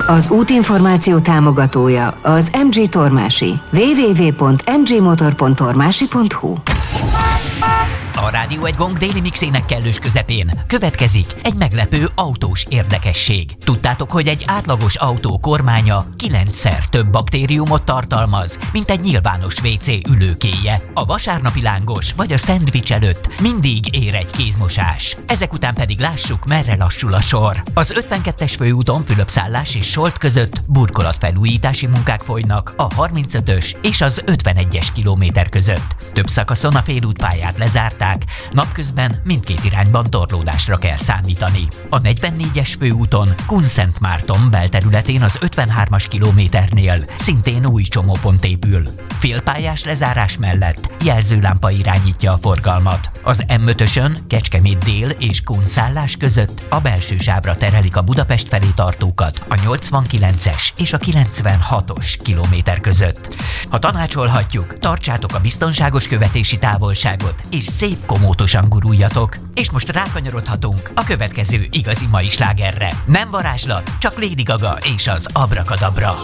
Az útinformáció támogatója az MG Tormási. www.mgmotor.tormási.hu. A Rádió egy Gong déli mixének kellős közepén következik egy meglepő autós érdekesség. Tudtátok, hogy egy átlagos autó kormánya 9-szer több baktériumot tartalmaz, mint egy nyilvános WC ülőkéje. A vasárnapi lángos vagy a szendvics előtt mindig ér egy kézmosás. Ezek után pedig lássuk, merre lassul a sor. Az 52-es főúton Fülöpszállás és Solt között burkolatfelújítási munkák folynak a 35-ös és az 51-es kilométer között. Több szakaszon a félútpályát lezárták, napközben mindkét irányban torlódásra kell számítani. A 44-es főúton Kunszentmárton belterületén az 53-as kilométernél szintén új csomópont épül. Félpályás lezárás mellett jelzőlámpa irányítja a forgalmat. Az M5-ösön Kecskemét dél és Kunszállás között a belső sávra terelik a Budapest felé tartókat a 89-es és a 96-os kilométer között. Ha tanácsolhatjuk, tartsátok a biztonságos követési távolságot, és szép komótosan guruljatok. És most rákanyarodhatunk a következő igazi mai slágerre. Nem varázslat, csak Lady Gaga és az Abrakadabra.